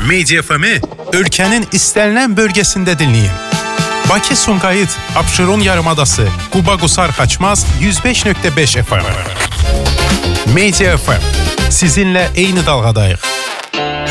Media FM'i ölkənin istənilən bölgəsində dinləyin. Bakı Sumqayıt, Abşeron yarımadası, Quba Qusar Xaçmaz 105.5 FM. Media FM. Sizinlə eyni dalğadayıq.